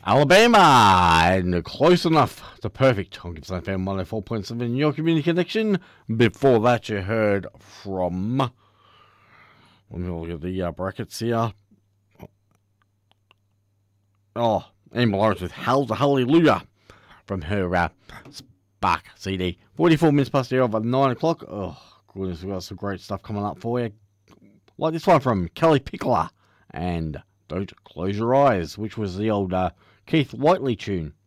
Alabama, and close enough to perfect on Gippsland FM 104.7, your community connection. Before that, you heard from, let me look at the brackets here. Oh, Emma Lawrence with Hallelujah from her Spark CD. 44 minutes past the hour of 9 o'clock. Oh, goodness, we've got some great stuff coming up for you. Like this one from Kelly Pickler and Don't Close Your Eyes, which was the old Keith Whiteley tune.